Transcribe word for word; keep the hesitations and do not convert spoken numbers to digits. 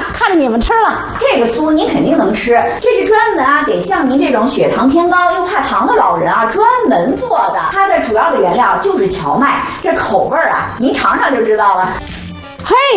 看着你们吃了。 这个酥您肯定能吃，这是专门啊给像您这种血糖偏高又怕糖的老人啊专门做的。它的主要的原料就是荞麦，这口味啊，您尝尝就知道了。 嘿。